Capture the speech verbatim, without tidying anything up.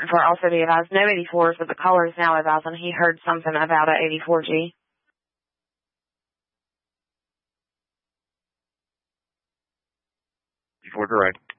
For also be advised, no eighty-fours, but the caller is now advising he heard something about a eighty-four G. eighty-four direct.